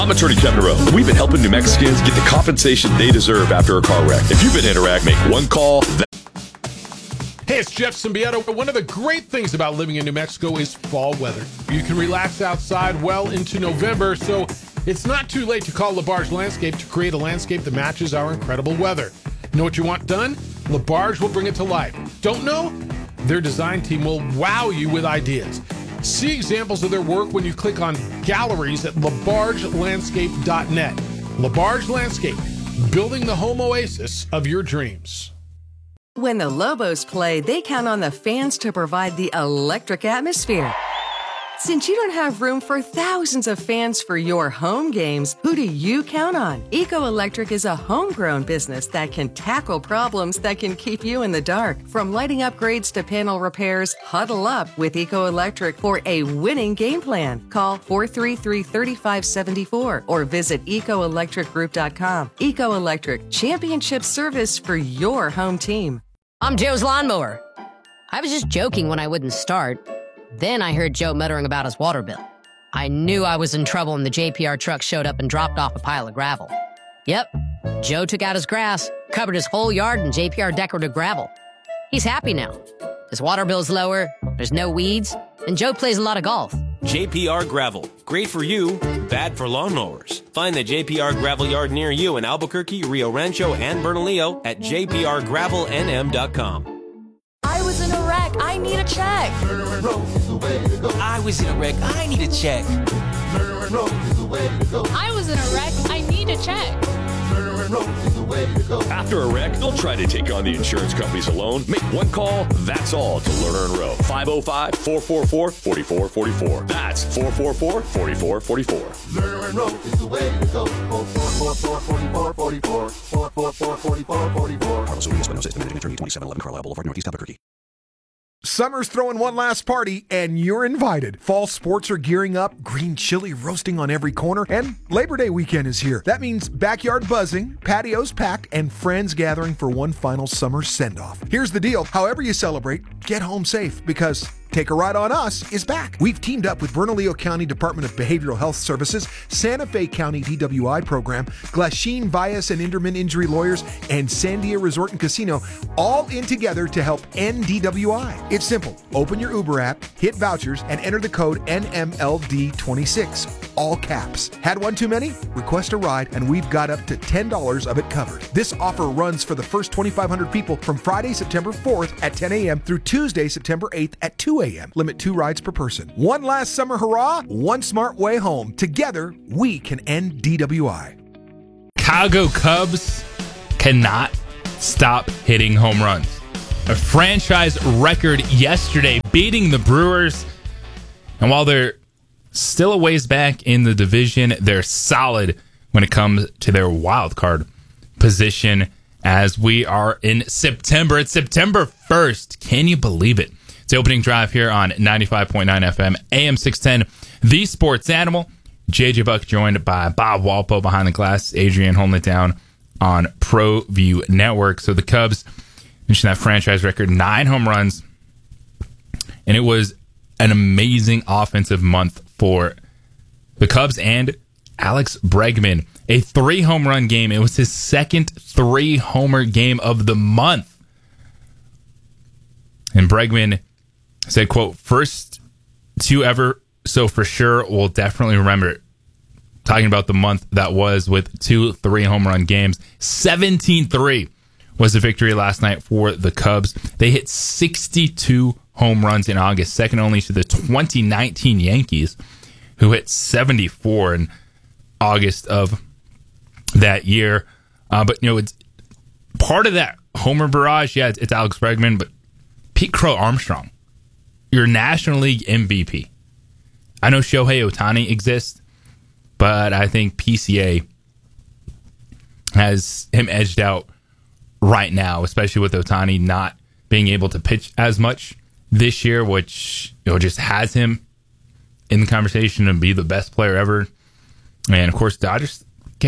I'm attorney Kevin Rowe, and we've been helping New Mexicans get the compensation they deserve after a car wreck. If you've been in a wreck, make one call. Hey, it's Jeff Symbieta. One of the great things about living in New Mexico is fall weather. You can relax outside well into November, so it's not too late to call LaBarge Landscape to create a landscape that matches our incredible weather. Know what you want done? LaBarge will bring it to life. Don't know? Their design team will wow you with ideas. See examples of their work when you click on galleries at labargelandscape.net. LaBarge Landscape, building the home oasis of your dreams. When the Lobos play, they count on the fans to provide the electric atmosphere. Since you don't have room for thousands of fans for your home games, who do you count on? Eco Electric is a homegrown business that can tackle problems that can keep you in the dark. From lighting upgrades to panel repairs, huddle up with Eco Electric for a winning game plan. Call 433-3574 or visit ecoelectricgroup.com. Eco Electric, championship service for your home team. I'm Joe's lawnmower. I was just joking when I wouldn't start. Then I heard Joe muttering about his water bill. I knew I was in trouble when the JPR truck showed up and dropped off a pile of gravel. Yep, Joe took out his grass, covered his whole yard in JPR decorative gravel. He's happy now. His water bill's lower, there's no weeds, and Joe plays a lot of golf. JPR Gravel. Great for you, bad for lawnmowers. Find the JPR Gravel yard near you in Albuquerque, Rio Rancho, and Bernalillo at jprgravelnm.com. I was in a wreck. I need a check. I was in a wreck. I need a check. I was in a wreck. I need a check. After a wreck, don't try to take on the insurance companies alone. Make one call, that's all, to Lerner and Rowe. 505-444-4444. That's 444-4444. Lerner and Rowe is the way to go. 444-4444. 444-4444. Carlos Urias, Espinosa, Managing Attorney, 2711 Carlisle Boulevard, Northeast Albuquerque. Summer's throwing one last party, and you're invited. Fall sports are gearing up, green chili roasting on every corner, and Labor Day weekend is here. That means backyard buzzing, patios packed, and friends gathering for one final summer send-off. Here's the deal. However you celebrate, get home safe, because Take a Ride on Us is back. We've teamed up with Bernalillo County Department of Behavioral Health Services, Santa Fe County DWI Program, Glasheen Bias and Inderman Injury Lawyers, and Sandia Resort and Casino, all in together to help end DWI. It's simple. Open your Uber app, hit vouchers, and enter the code NMLD26. All caps. Had one too many? Request a ride, and we've got up to $10 of it covered. This offer runs for the first 2,500 people from Friday, September 4th at 10 a.m. through Tuesday, September 8th at 2 a.m. Limit 2 rides per person. One last summer hurrah, one smart way home. Together, we can end DWI. Chicago Cubs cannot stop hitting home runs. A franchise record yesterday, beating the Brewers. And while they're still a ways back in the division, they're solid when it comes to their wild card position as we are in September. It's September 1st. Can you believe it? It's the opening drive here on 95.9 FM, AM 610, The Sports Animal. JJ Buck joined by Bob Walpo behind the glass, Adrian holding it down on ProView Network. So the Cubs, mentioned that franchise record, 9 home runs, and it was an amazing offensive month for the Cubs and Alex Bregman. A 3-home run game. It was his second 3-homer game of the month. And Bregman said, quote, "First 2 ever, so for sure we'll definitely remember it." Talking about the month that was with 2 3-home run games. 17-3 was the victory last night for the Cubs. They hit 62 home runs in August, second only to the 2019 Yankees, who hit 74 in August of that year. But, you know, it's part of that homer barrage. Yeah, it's Alex Bregman, but Pete Crow Armstrong, your National League MVP. I know Shohei Ohtani exists, but I think PCA has him edged out right now, especially with Ohtani not being able to pitch as much this year, which, you know, just has him in the conversation to be the best player ever. And of course, Dodgers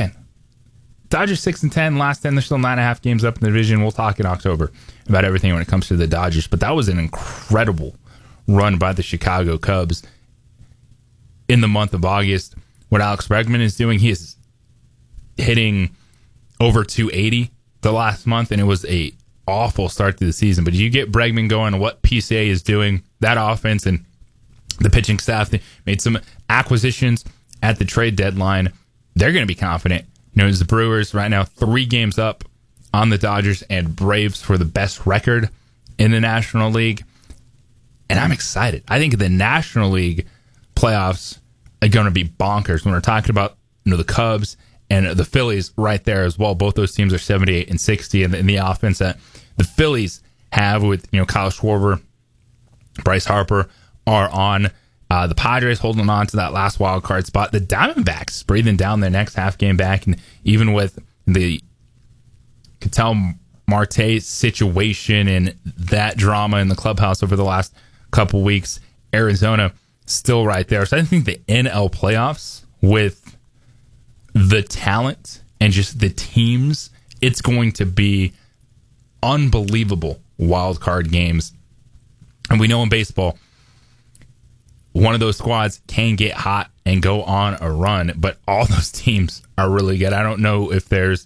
6-10, last 10. They're still 9.5 games up in the division. We'll talk in October about everything when it comes to the Dodgers. But that was an incredible run by the Chicago Cubs in the month of August, what Alex Bregman is doing. He is hitting over 280 the last month, and it was a awful start to the season. But you get Bregman going, what PCA is doing, that offense, and the pitching staff, they made some acquisitions at the trade deadline. They're going to be confident. As the Brewers right now 3 games up on the Dodgers and Braves for the best record in the National League. And I'm excited. I think the National League playoffs are going to be bonkers when we're talking about the Cubs and the Phillies right there as well. Both those teams are 78 and 60, and the offense that the Phillies have with Kyle Schwarber, Bryce Harper are on. The Padres holding on to that last wild card spot. The Diamondbacks breathing down their next half game back, and even with the Ketel Marte situation and that drama in the clubhouse over the last couple weeks, Arizona still right there. So I think the NL playoffs, with the talent and just the teams, it's going to be unbelievable wild card games. And we know in baseball, one of those squads can get hot and go on a run, but all those teams are really good. I don't know if there's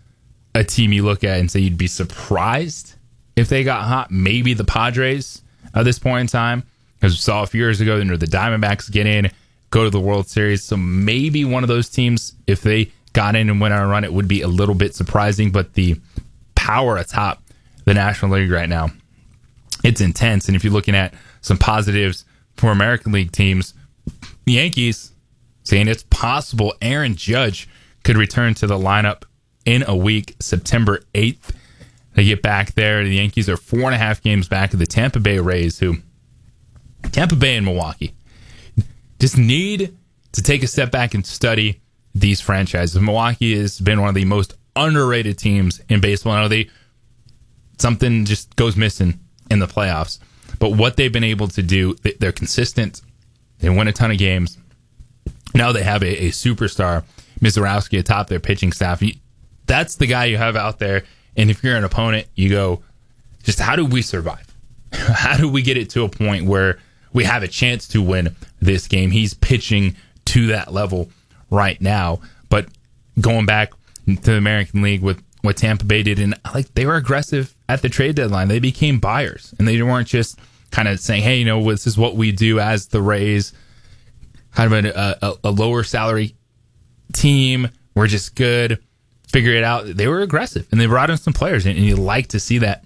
a team you look at and say you'd be surprised if they got hot. Maybe the Padres at this point in time, because we saw a few years ago, the Diamondbacks get in, go to the World Series. So maybe one of those teams, if they got in and went on a run, it would be a little bit surprising. But the power atop the National League right now, it's intense. And if you're looking at some positives for American League teams, the Yankees saying it's possible Aaron Judge could return to the lineup in a week, September 8th. They get back there. The Yankees are 4.5 games back of the Tampa Bay Rays, who Tampa Bay and Milwaukee just need to take a step back and study these franchises. Milwaukee has been one of the most underrated teams in baseball. I know something just goes missing in the playoffs. But what they've been able to do, they're consistent. They win a ton of games. Now they have a superstar, Mizorowski, atop their pitching staff. That's the guy you have out there. And if you're an opponent, you go, just how do we survive? How do we get it to a point where we have a chance to win this game? He's pitching to that level right now. But going back to the American League with what Tampa Bay did, and they were aggressive at the trade deadline. They became buyers, and they weren't just kind of saying, hey, this is what we do as the Rays, kind of a lower salary team. We're just good. Figure it out. They were aggressive, and they brought in some players, and you like to see that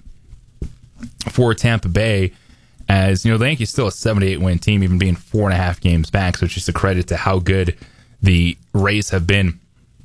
for Tampa Bay. As the Yankees still a 78-win team, even being 4.5 games back. So it's just a credit to how good the Rays have been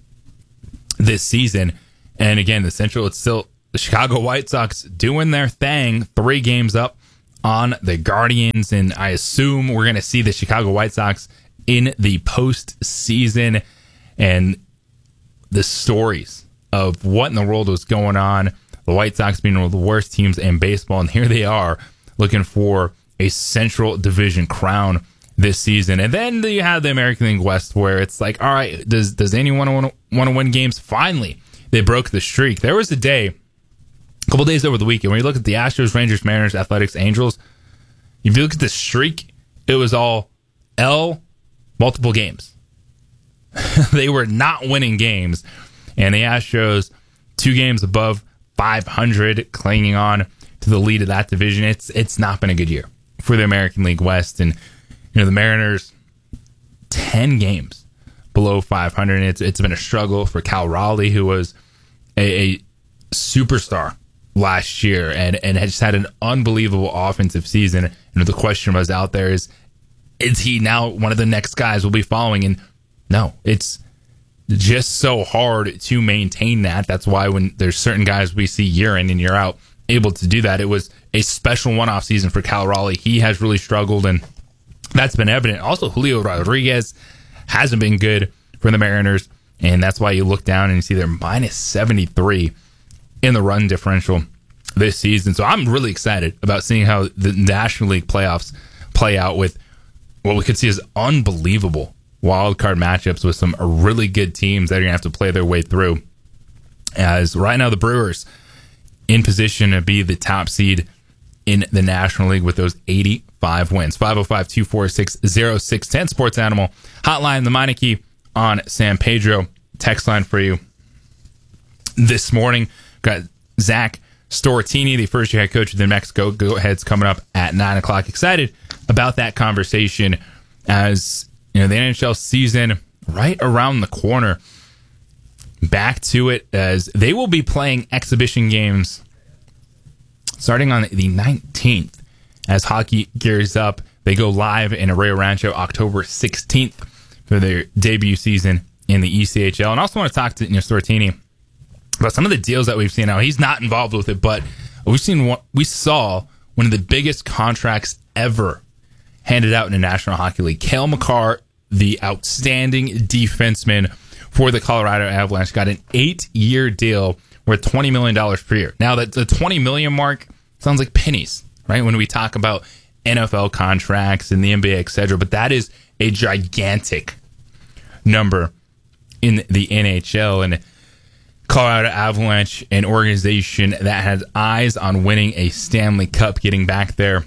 this season. And again, the Central, it's still the Chicago White Sox doing their thing, 3 games up on the Guardians. And I assume we're going to see the Chicago White Sox in the postseason. And the stories of what in the world was going on, the White Sox being one of the worst teams in baseball. And here they are looking for a Central Division crown this season. And then you have the American League West, where it's like, all right, does anyone want to win games? Finally, they broke the streak. There was a couple days over the weekend, when you look at the Astros, Rangers, Mariners, Athletics, Angels, if you look at the streak, it was all L, multiple games. They were not winning games. And the Astros, 2 games above 500, clinging on to the lead of that division. It's not been a good year for the American League West. And the Mariners, 10 games below 500. And it's been a struggle for Cal Raleigh, who was a superstar last year and had just had an unbelievable offensive season. And the question was out there is he now one of the next guys we'll be following? And no, it's just so hard to maintain that. That's why when there's certain guys we see year in and year out able to do that, it was a special one-off season for Cal Raleigh. He has really struggled, and that's been evident. Also, Julio Rodriguez hasn't been good for the Mariners, and that's why you look down and you see they're minus 73 in the run differential this season. So I'm really excited about seeing how the National League playoffs play out with what we could see as unbelievable wild card matchups with some really good teams that are going to have to play their way through. As right now the Brewers in position to be the top seed in the National League with those 85 wins. 505-246-0610 Sports Animal Hotline, the Meineke on San Pedro text line for you this morning. Got Zach Stortini, the first-year head coach of the New Mexico Go-Aheads, coming up at 9 o'clock. Excited about that conversation as the NHL season right around the corner. Back to it as they will be playing exhibition games starting on the 19th as hockey gears up. They go live in Rio Rancho October 16th for their debut season in the ECHL. And I also want to talk to Stortini about some of the deals that we've seen. Now, he's not involved with it, but we saw one of the biggest contracts ever handed out in the National Hockey League. Cale Makar, the outstanding defenseman for the Colorado Avalanche, got an 8-year deal worth $20 million per year. Now, the $20 million mark sounds like pennies, right, when we talk about NFL contracts and the NBA, etc. But that is a gigantic number in the NHL. And Colorado Avalanche, an organization that has eyes on winning a Stanley Cup, getting back there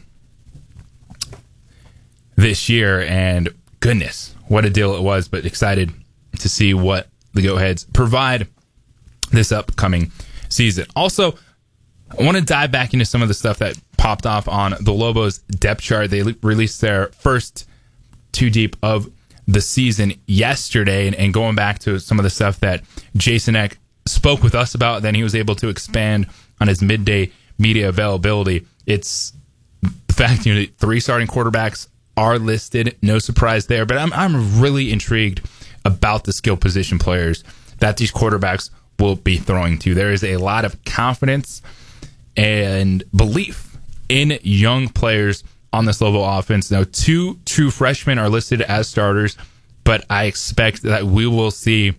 this year. And goodness, what a deal it was. But excited to see what the Go-Aheads provide this upcoming season. Also, I want to dive back into some of the stuff that popped off on the Lobos depth chart. They released their first two deep of the season yesterday, and going back to some of the stuff that Jason Eck spoke with us about, then he was able to expand on his midday media availability. It's the fact, that 3 starting quarterbacks are listed. No surprise there, but I'm really intrigued about the skill position players that these quarterbacks will be throwing to. There is a lot of confidence and belief in young players on this Lobo offense. Now, 2 true freshmen are listed as starters, but I expect that we will see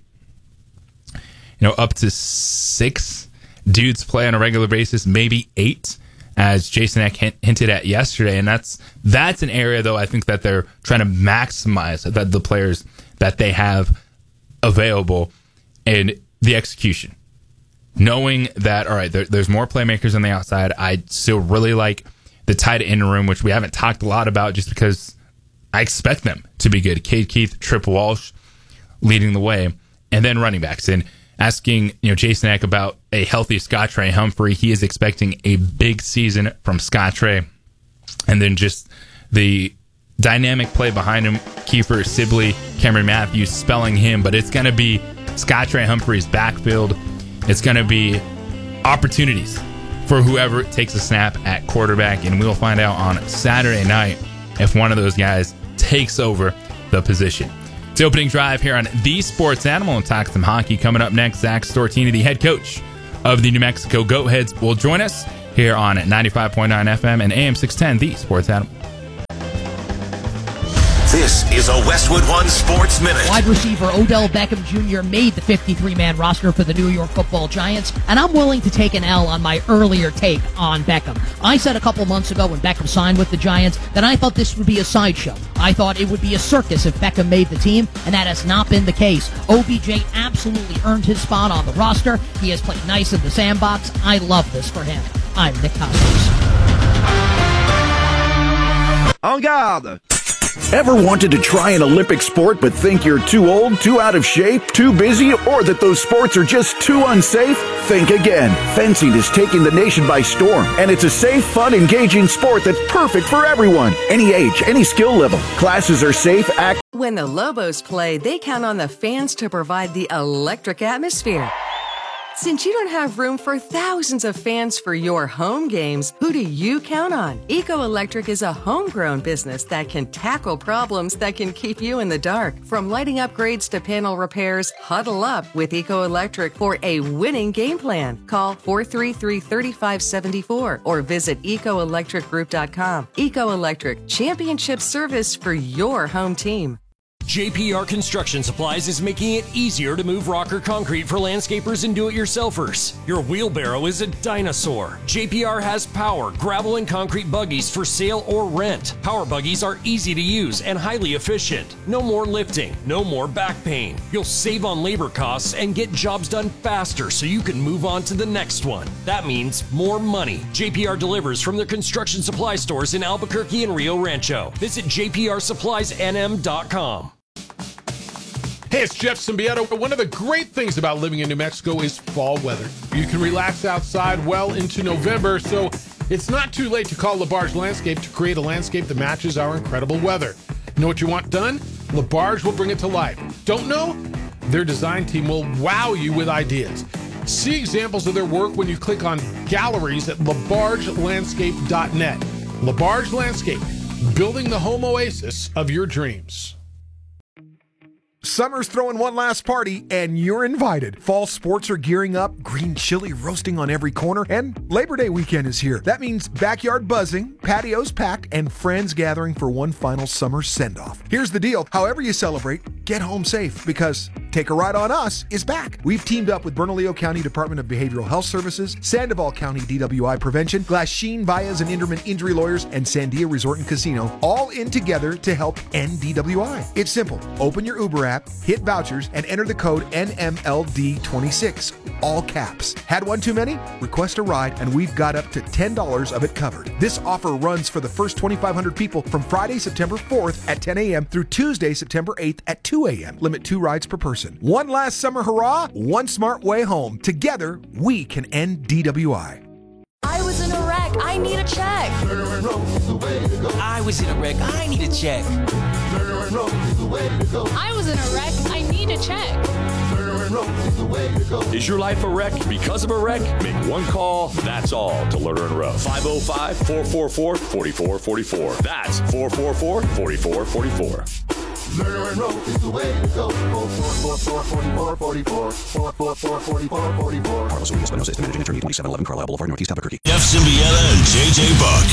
up to 6 dudes play on a regular basis, maybe 8, as Jason Eck hinted at yesterday. And that's an area, though, I think that they're trying to maximize the players that they have available and the execution. Knowing that, all right, there's more playmakers on the outside. I still really like the tight end room, which we haven't talked a lot about just because I expect them to be good. Cade Keith, Trip Walsh leading the way, and then running backs. And asking Jason Eck about a healthy Scott Trey Humphrey. He is expecting a big season from Scott Trey. And then just the dynamic play behind him, Kiefer Sibley, Cameron Matthews spelling him, but it's going to be Scott Trey Humphrey's backfield. It's going to be opportunities for whoever takes a snap at quarterback, and we'll find out on Saturday night if one of those guys takes over the position. It's the opening drive here on The Sports Animal, and talk some hockey. Coming up next, Zach Stortini, the head coach of the New Mexico Goatheads, will join us here on 95.9 FM and AM 610, The Sports Animal. This is a Westwood One Sports Minute. Wide receiver Odell Beckham Jr. made the 53-man roster for the New York Football Giants, and I'm willing to take an L on my earlier take on Beckham. I said a couple months ago when Beckham signed with the Giants that I thought this would be a sideshow. I thought it would be a circus if Beckham made the team, and that has not been the case. OBJ absolutely earned his spot on the roster. He has played nice in the sandbox. I love this for him. I'm Nick Costos. En garde! Ever wanted to try an Olympic sport but think you're too old, too out of shape, too busy, or that those sports are just too unsafe? Think again. Fencing is taking the nation by storm, and it's a safe, fun, engaging sport that's perfect for everyone. Any age, any skill level. Classes are safe, When the Lobos play, they count on the fans to provide the electric atmosphere. Since you don't have room for thousands of fans for your home games, who do you count on? Eco Electric is a homegrown business that can tackle problems that can keep you in the dark. From lighting upgrades to panel repairs, huddle up with Eco Electric for a winning game plan. Call 433-3574 or visit ecoelectricgroup.com. Eco Electric, championship service for your home team. JPR Construction Supplies is making it easier to move rock or concrete for landscapers and do-it-yourselfers. Your wheelbarrow is a dinosaur. JPR has power, gravel, and concrete buggies for sale or rent. Power buggies are easy to use and highly efficient. No more lifting, no more back pain. You'll save on labor costs and get jobs done faster so you can move on to the next one. That means more money. JPR delivers from their construction supply stores in Albuquerque and Rio Rancho. Visit jprsuppliesnm.com. Hey, it's Jeff Symbieta. One of the great things about living in New Mexico is fall weather. You can relax outside well into November, so it's not too late to call LaBarge Landscape to create a landscape that matches our incredible weather. Know what you want done? LaBarge will bring it to life. Don't know? Their design team will wow you with ideas. See examples of their work when you click on galleries at labargelandscape.net. LaBarge Landscape, building the home oasis of your dreams. Summer's throwing one last party, and you're invited. Fall sports are gearing up, green chili roasting on every corner, and Labor Day weekend is here. That means backyard buzzing, patios packed, and friends gathering for one final summer send-off. Here's the deal. However you celebrate, get home safe, because Take a Ride on Us is back. We've teamed up with Bernalillo County Department of Behavioral Health Services, Sandoval County DWI Prevention, Glasheen, Baez, and Inderman Injury Lawyers, and Sandia Resort and Casino, all in together to help end DWI. It's simple. Open your Uber app, hit vouchers, and enter the code NMLD26, all caps. Had one too many? Request a ride, and we've got up to $10 of it covered. This offer runs for the first 2,500 people from Friday, September 4th at 10 a.m. through Tuesday, September 8th at 2 a.m. Limit 2 rides per person. One last summer hurrah, one smart way home. Together, we can end DWI. I was in a wreck. I need a check. I was in a wreck. I need a check. I was in a wreck. I need a check. Is your life a wreck because of a wreck? Make one call, that's all, to Lerner and Rowe. 505-444-4444. That's 444-4444. Lerner and Rowe is the way to go. 444-4444. Carlos Ruiz Espinosa is the managing attorney, 2711 Carlisle Boulevard, Northeast Albuquerque. Jeff Symbieta and JJ Buck.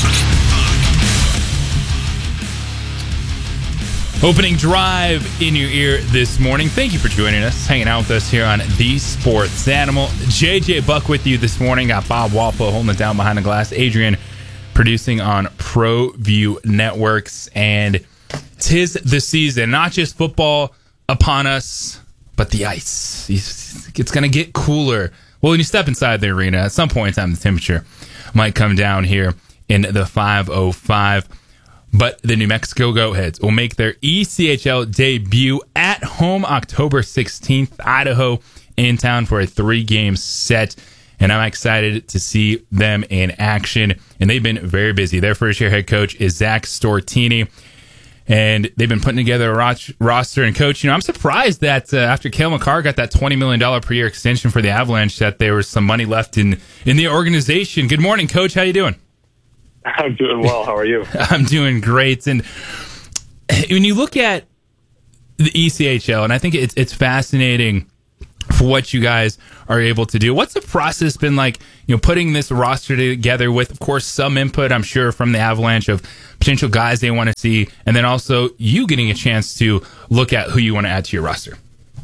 Opening drive in your ear this morning. Thank you for joining us, hanging out with us here on The Sports Animal. JJ Buck with you this morning. Got Bob Walpo holding it down behind the glass. Adrian producing on ProView Networks. And 'tis the season, not just football upon us, but the ice. It's going to get cooler. Well, when you step inside the arena, at some point in time, the temperature might come down here in the 505. But the New Mexico Goatheads will make their ECHL debut at home October 16th. Idaho in town for a 3-game set. And I'm excited to see them in action. And they've been very busy. Their first-year head coach is Zach Stortini. And they've been putting together a roster. And, Coach, I'm surprised that after Cale McCarr got that $20 million per year extension for the Avalanche, that there was some money left in the organization. Good morning, Coach. How you doing? I'm doing well. How are you? I'm doing great. And when you look at the ECHL, and I think it's fascinating for what you guys are able to do. What's the process been like, putting this roster together with, of course, some input, I'm sure, from the Avalanche of potential guys they want to see, and then also you getting a chance to look at who you want to add to your roster?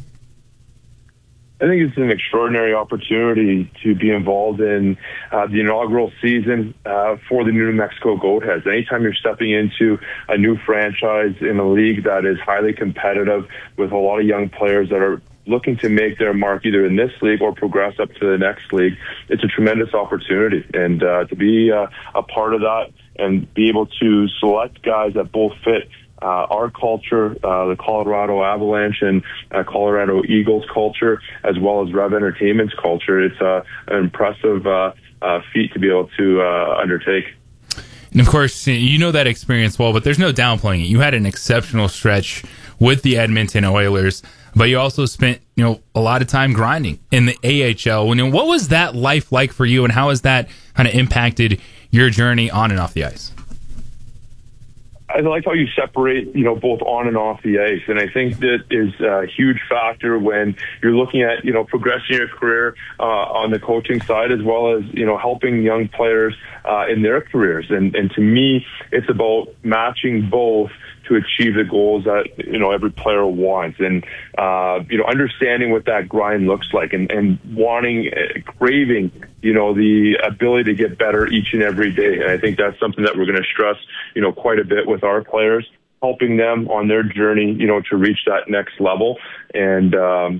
I think it's an extraordinary opportunity to be involved in the inaugural season for the New Mexico Goatheads. Anytime you're stepping into a new franchise in a league that is highly competitive with a lot of young players that are looking to make their mark either in this league or progress up to the next league, it's a tremendous opportunity. And to be a part of that and be able to select guys that both fit our culture, the Colorado Avalanche and Colorado Eagles culture, as well as Rev Entertainment's culture. It's an impressive feat to be able to undertake. And of course, you know that experience well, but there's no downplaying it. You had an exceptional stretch with the Edmonton Oilers, but you also spent a lot of time grinding in the AHL. What was that life like for you, and how has that kind of impacted your journey on and off the ice? I like how you separate, both on and off the ice. And I think that is a huge factor when you're looking at, progressing your career on the coaching side, as well as, helping young players in their careers. And to me, it's about matching both to achieve the goals that, every player wants. And, understanding what that grind looks like and wanting, craving, the ability to get better each and every day. And I think that's something that we're going to stress, quite a bit with our players, helping them on their journey, to reach that next level. And,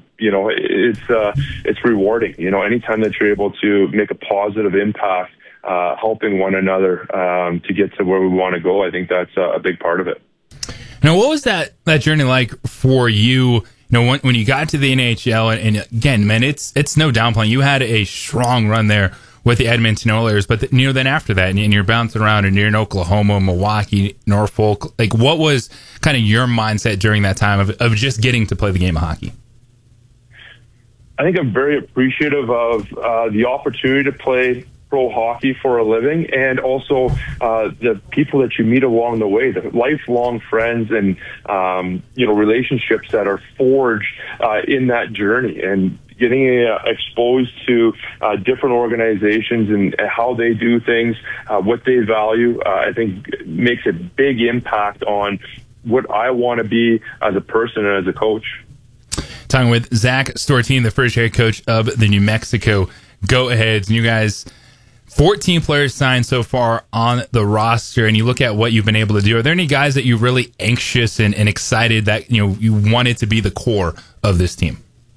it's rewarding, anytime that you're able to make a positive impact, helping one another, to get to where we want to go. I think that's a big part of it. Now, what was that journey like for you when you got to the NHL, and again, man, it's no downplaying. You had a strong run there with the Edmonton Oilers, but then after that, and you're bouncing around, and you're in Oklahoma, Milwaukee, Norfolk. Like, what was kind of your mindset during that time of just getting to play the game of hockey? I think I'm very appreciative of the opportunity to play pro hockey for a living, and also the people that you meet along the way, the lifelong friends and relationships that are forged in that journey, and getting exposed to different organizations and how they do things, what they value, I think makes a big impact on what I want to be as a person and as a coach. Talking with Zach Stortini, the first head coach of the New Mexico Go-Aheads. And you guys, 14 players signed so far on the roster, and you look at what you've been able to do. Are there any guys that you're really anxious and excited that you wanted to be the core of this team?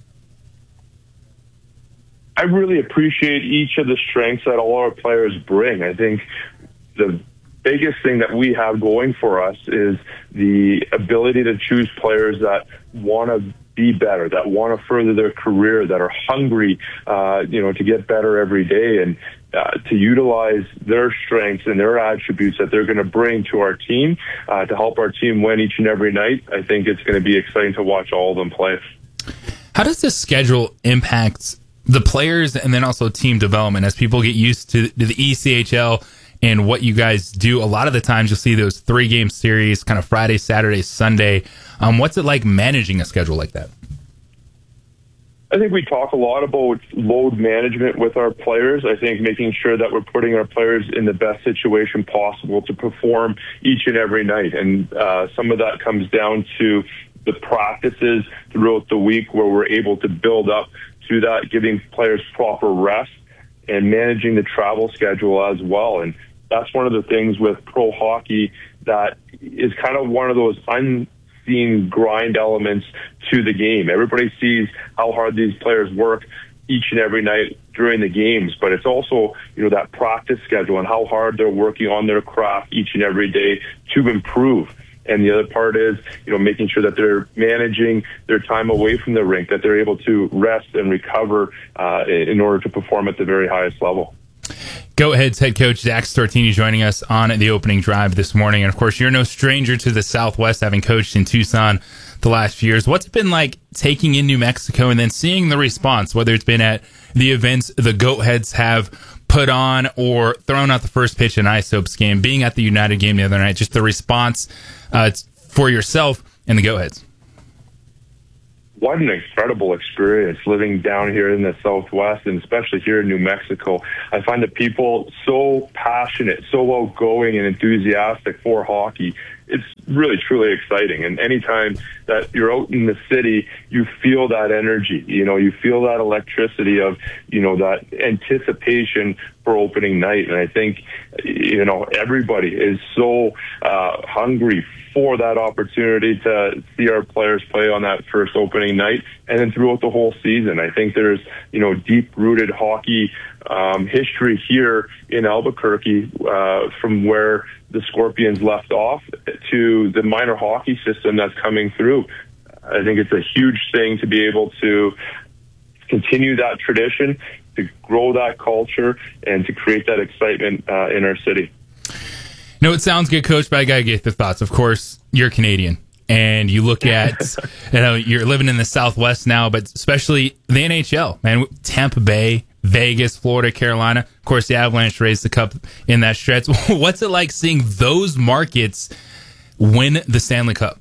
I really appreciate each of the strengths that all our players bring. I think the biggest thing that we have going for us is the ability to choose players that want to be better, that want to further their career, that are hungry, to get better every day, and to utilize their strengths and their attributes that they're going to bring to our team to help our team win each and every night. I think it's going to be exciting to watch all of them play. How does this schedule impact the players and then also team development as people get used to the ECHL and what you guys do? A lot of the times you'll see those 3-game series, kind of Friday, Saturday, Sunday. What's it like managing a schedule like that? I think we talk a lot about load management with our players. I think making sure that we're putting our players in the best situation possible to perform each and every night. And some of that comes down to the practices throughout the week where we're able to build up to that, giving players proper rest and managing the travel schedule as well. And that's one of the things with pro hockey that is kind of one of those unseen grind elements to the game. Everybody sees how hard these players work each and every night during the games, but it's also, that practice schedule and how hard they're working on their craft each and every day to improve. And the other part is, making sure that they're managing their time away from the rink, that they're able to rest and recover in order to perform at the very highest level. Go-Aheads head coach Zach Stortini joining us on the opening drive this morning. And, of course, you're no stranger to the Southwest, having coached in Tucson the last few years. What's it been like taking in New Mexico and then seeing the response, whether it's been at the events the Go-Aheads have put on or thrown out the first pitch in Isopes game, being at the United game the other night, just the response for yourself and the Go-Aheads? What an incredible experience living down here in the Southwest, and especially here in New Mexico. I find the people so passionate, so outgoing and enthusiastic for hockey. It's really, truly exciting. And anytime that you're out in the city, you feel that energy. You feel that electricity of, that anticipation for opening night. And I think, everybody is so hungry for that opportunity to see our players play on that first opening night and then throughout the whole season. I think there's, deep-rooted hockey history here in Albuquerque from where the Scorpions left off to the minor hockey system that's coming through. I think it's a huge thing to be able to continue that tradition, to grow that culture, and to create that excitement in our city. It sounds good, Coach, but I got to get the thoughts. Of course, you're Canadian, and you look at, you're living in the Southwest now, but especially the NHL, man. Tampa Bay, Vegas, Florida, Carolina. Of course, the Avalanche raised the cup in that stretch. What's it like seeing those markets win the Stanley Cup?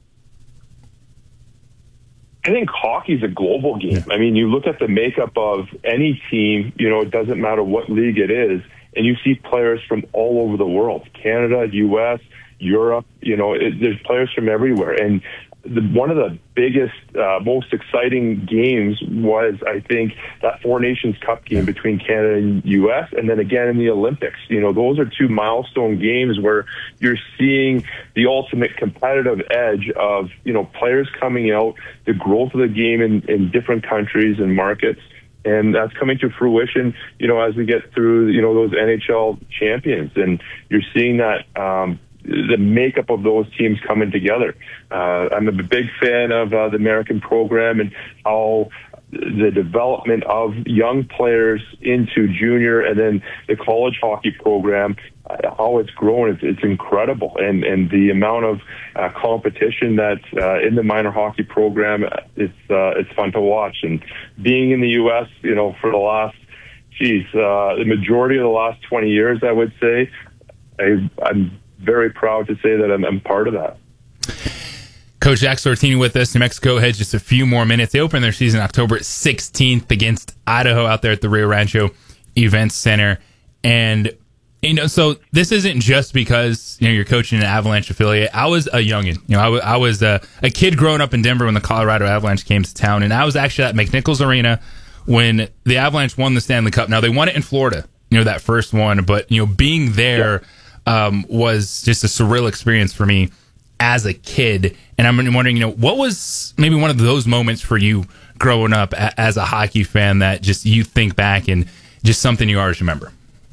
I think hockey's a global game. I mean, you look at the makeup of any team, it doesn't matter what league it is, and you see players from all over the world, Canada, U.S., Europe, there's players from everywhere. And one of the biggest, most exciting games was, I think, that Four Nations Cup game between Canada and U.S., and then again in the Olympics. Those are two milestone games where you're seeing the ultimate competitive edge of, players coming out, the growth of the game in different countries and markets. And that's coming to fruition, as we get through, those NHL champions. And you're seeing that, the makeup of those teams coming together. I'm a big fan of the American program and how the development of young players into junior and then the college hockey program, how it's grown, it's incredible. And the amount of competition that's in the minor hockey program, it's fun to watch. And being in the U.S., for the last, the majority of the last 20 years, I would say, I'm very proud to say that I'm part of that. Coach Zach Sortini with us. New Mexico has just a few more minutes. They open their season October 16th against Idaho out there at the Rio Rancho Events Center. And, so this isn't just because, you're coaching an Avalanche affiliate. I was a youngin'. I was a kid growing up in Denver when the Colorado Avalanche came to town. And I was actually at McNichols Arena when the Avalanche won the Stanley Cup. Now, they won it in Florida, that first one. But, being there was just a surreal experience for me as a kid. And I'm wondering, what was maybe one of those moments for you growing up as a hockey fan that just you think back and just something you always remember?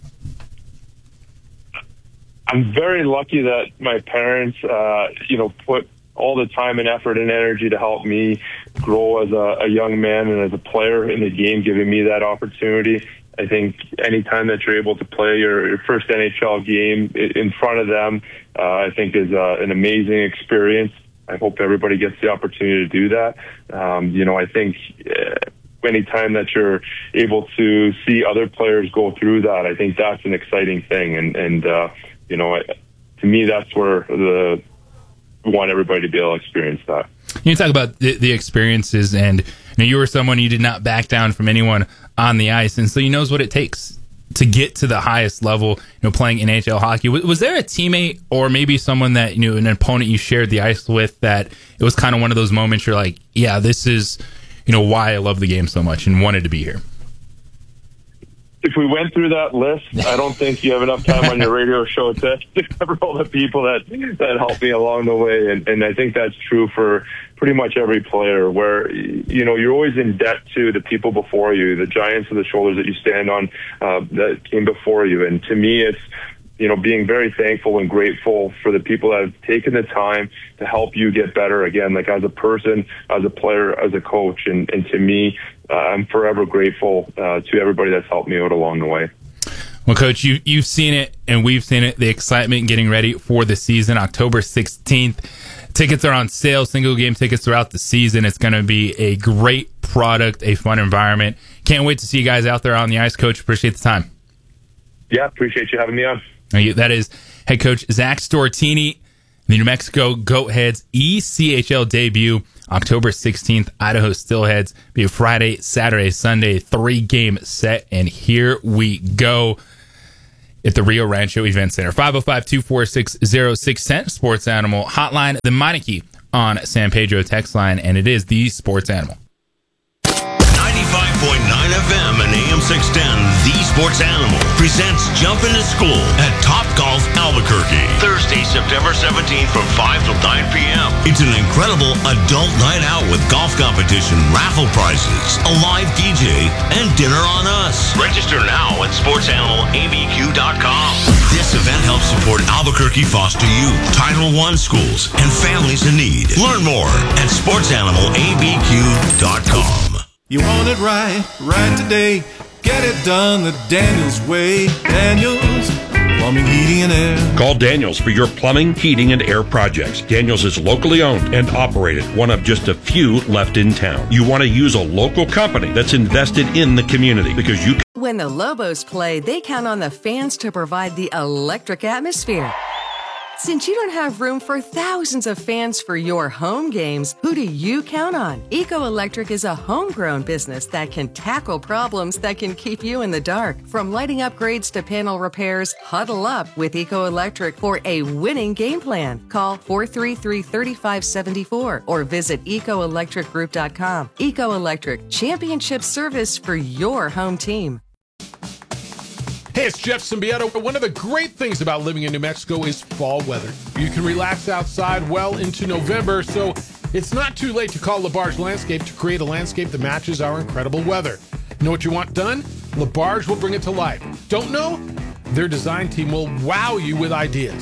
I'm very lucky that my parents, put all the time and effort and energy to help me grow as a young man and as a player in the game, giving me that opportunity. I think anytime that you're able to play your first NHL game in front of them, I think is an amazing experience. I hope everybody gets the opportunity to do that. I think anytime that you're able to see other players go through that, I think that's an exciting thing. And to me, that's where we want everybody to be able to experience that. You talk about the experiences, and you were someone you did not back down from anyone on the ice, and so you knows what it takes to get to the highest level, playing NHL hockey. Was there a teammate or maybe someone that, an opponent you shared the ice with, that it was kind of one of those moments you're like, yeah, this is, why I love the game so much and wanted to be here? If we went through that list, I don't think you have enough time on your radio show to cover all the people that helped me along the way. And I think that's true for pretty much every player, where, you're always in debt to the people before you, the giants of the shoulders that you stand on that came before you. And to me, it's, being very thankful and grateful for the people that have taken the time to help you get better again, like as a person, as a player, as a coach. And to me, I'm forever grateful to everybody that's helped me out along the way. Well, Coach, you've seen it and we've seen it, the excitement getting ready for the season, October 16th. Tickets are on sale, single game tickets throughout the season. It's going to be a great product, a fun environment. Can't wait to see you guys out there on the ice, Coach. Appreciate the time. Yeah, appreciate you having me on. That is head coach Zach Stortini, the New Mexico Goatheads ECHL debut, October 16th, Idaho Steelheads. Be a Friday, Saturday, Sunday, 3-game set. And here we go at the Rio Rancho Event Center. 505-246-0610, Sports Animal Hotline. The Meineke on San Pedro text line, and it is the Sports Animal. 95.9 FM and AM 610, The Sports Animal, presents Jump Into School at Top Golf Albuquerque. Thursday, September 17th from 5 till 9 p.m. It's an incredible adult night out with golf competition, raffle prizes, a live DJ, and dinner on us. Register now at sportsanimалabq.com. This event helps support Albuquerque foster youth, Title I schools, and families in need. Learn more at sportsanimалabq.com. You want it right today. Get it done the Daniels way. Daniels Plumbing, Heating, and Air. Call Daniels for your plumbing, heating, and air projects. Daniels is locally owned and operated, one of just a few left in town. You want to use a local company that's invested in the community, because you can. When the Lobos play, they count on the fans to provide the electric atmosphere. Since you don't have room for thousands of fans for your home games, who do you count on? Eco Electric is a homegrown business that can tackle problems that can keep you in the dark. From lighting upgrades to panel repairs, huddle up with Eco Electric for a winning game plan. Call 433-3574 or visit ecoelectricgroup.com. Eco Electric, championship service for your home team. Hey, it's Jeff Symbieta. One of the great things about living in New Mexico is fall weather. You can relax outside well into November, so it's not too late to call LaBarge Landscape to create a landscape that matches our incredible weather. Know what you want done? LaBarge will bring it to life. Don't know? Their design team will wow you with ideas.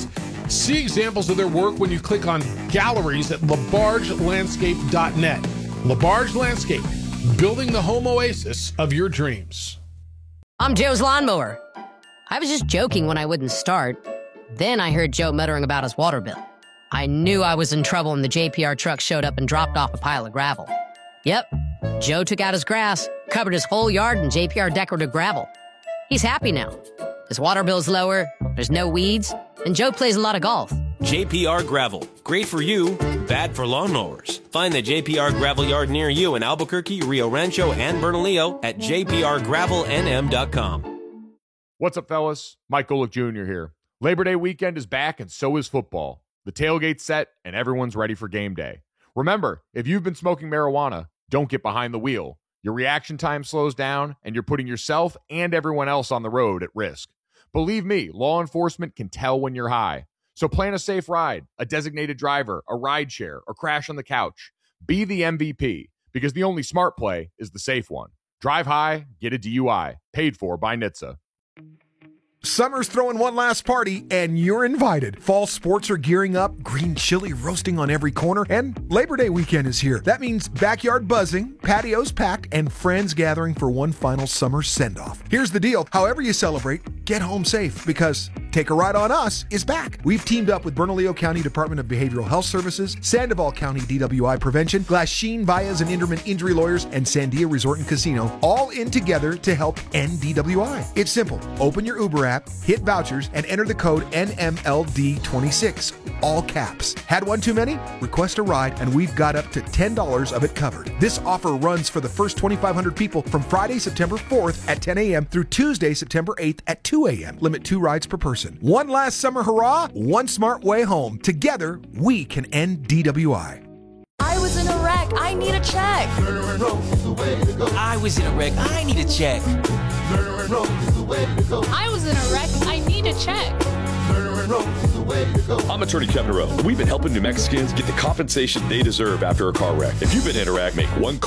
See examples of their work when you click on galleries at labargelandscape.net. LaBarge Landscape, building the home oasis of your dreams. I'm Joe's lawnmower. I was just joking when I wouldn't start. Then I heard Joe muttering about his water bill. I knew I was in trouble when the JPR truck showed up and dropped off a pile of gravel. Yep, Joe took out his grass, covered his whole yard in JPR decorative gravel. He's happy now. His water bill's lower, there's no weeds, and Joe plays a lot of golf. JPR Gravel. Great for you, bad for lawnmowers. Find the JPR Gravel Yard near you in Albuquerque, Rio Rancho, and Bernalillo at jprgravelnm.com. What's up, fellas? Mike Golick Jr. here. Labor Day weekend is back, and so is football. The tailgate's set, and everyone's ready for game day. Remember, if you've been smoking marijuana, don't get behind the wheel. Your reaction time slows down, and you're putting yourself and everyone else on the road at risk. Believe me, law enforcement can tell when you're high. So plan a safe ride, a designated driver, a ride share, or crash on the couch. Be the MVP, because the only smart play is the safe one. Drive high, get a DUI. Paid for by NHTSA. Summer's throwing one last party, and you're invited. Fall sports are gearing up, green chili roasting on every corner, and Labor Day weekend is here. That means backyard buzzing, patios packed, and friends gathering for one final summer send-off. Here's the deal. However you celebrate, get home safe, because Take a Ride on Us is back. We've teamed up with Bernalillo County Department of Behavioral Health Services, Sandoval County DWI Prevention, Glasheen, Valles, and Inderman Injury Lawyers, and Sandia Resort and Casino, all in together to help end DWI. It's simple. Open your Uber app, hit vouchers, and enter the code NMLD26, all caps. Had one too many? Request a ride, and we've got up to $10 of it covered. This offer runs for the first 2,500 people from Friday, September 4th at 10 a.m. through Tuesday, September 8th at 2 a.m. Limit 2 rides per person. One last summer hurrah, one smart way home. Together, we can end DWI. I was in a wreck. I need a check. I was in a wreck. I need a check. I was in a wreck. I need a check. I'm attorney Kevin Rowe. We've been helping New Mexicans get the compensation they deserve after a car wreck. If you've been in a wreck, make one call